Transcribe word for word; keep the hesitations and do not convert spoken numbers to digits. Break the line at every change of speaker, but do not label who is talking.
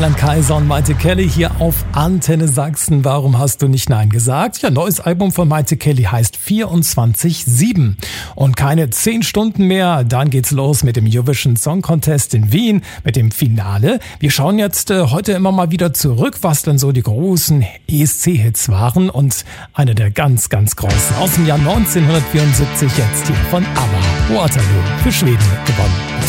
Roland Kaiser und Maite Kelly hier auf Antenne Sachsen. Warum hast du nicht Nein gesagt? Ja, neues Album von Maite Kelly heißt vierundzwanzig sieben. Und keine zehn Stunden mehr, dann geht's los mit dem Eurovision Song Contest in Wien, mit dem Finale. Wir schauen jetzt äh, heute immer mal wieder zurück, was denn so die großen E S C-Hits waren. Und einer der ganz, ganz großen aus dem Jahr neunzehnhundertvierundsiebzig jetzt hier von ABBA, Waterloo, für Schweden gewonnen.